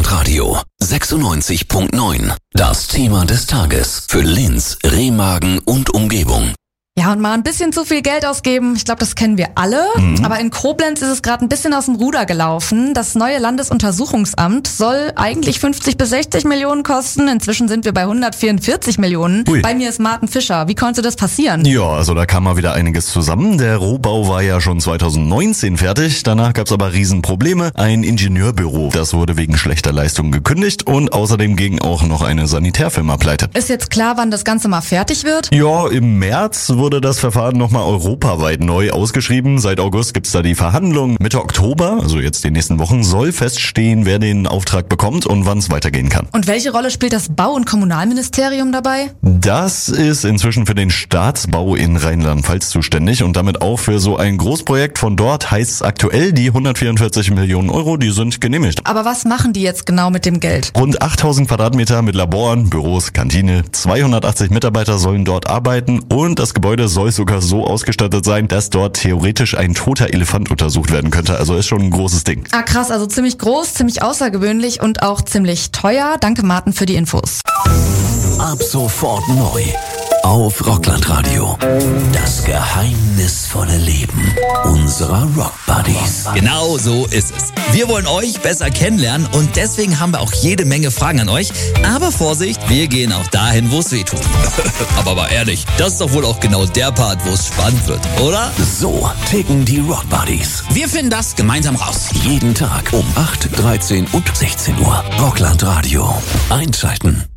Radio 96.9. Das Thema des Tages für Linz, Remagen und Umgebung. Ja, und mal ein bisschen zu viel Geld ausgeben, ich glaube, das kennen wir alle. Aber in Koblenz ist es gerade ein bisschen aus dem Ruder gelaufen. Das neue Landesuntersuchungsamt soll eigentlich 50 bis 60 Millionen kosten. Inzwischen sind wir bei 144 Millionen. Ui. Bei mir ist Martin Fischer. Wie konnte das passieren? Ja, also da kam mal wieder einiges zusammen. Der Rohbau war ja schon 2019 fertig. Danach gab's aber Riesenprobleme. Ein Ingenieurbüro, das wurde wegen schlechter Leistung gekündigt und außerdem ging auch noch eine Sanitärfirma pleite. Ist jetzt klar, wann das Ganze mal fertig wird? Ja, im März wurde das Verfahren nochmal europaweit neu ausgeschrieben. Seit August gibt's da die Verhandlungen. Mitte Oktober, also jetzt die nächsten Wochen, soll feststehen, wer den Auftrag bekommt und wann es weitergehen kann. Und welche Rolle spielt das Bau- und Kommunalministerium dabei? Das ist inzwischen für den Staatsbau in Rheinland-Pfalz zuständig und damit auch für so ein Großprojekt. Von dort heißt es aktuell, die 144 Millionen Euro, die sind genehmigt. Aber was machen die jetzt genau mit dem Geld? Rund 8000 Quadratmeter mit Laboren, Büros, Kantine, 280 Mitarbeiter sollen dort arbeiten und das Gebäude soll sogar so ausgestattet sein, dass dort theoretisch ein toter Elefant untersucht werden könnte. Also ist schon ein großes Ding. Ah, krass, also ziemlich groß, ziemlich außergewöhnlich und auch ziemlich teuer. Danke, Martin, für die Infos. Ab sofort neu auf Rockland Radio. Das geheimnisvolle Leben unserer Rock Buddies. Genau so ist es. Wir wollen euch besser kennenlernen und deswegen haben wir auch jede Menge Fragen an euch. Aber Vorsicht, wir gehen auch dahin, wo es weh tut. Aber mal ehrlich, das ist doch wohl auch genau der Part, wo es spannend wird, oder? So ticken die Rock Buddies. Wir finden das gemeinsam raus. Jeden Tag um 8, 13 und 16 Uhr. Rockland Radio. Einschalten.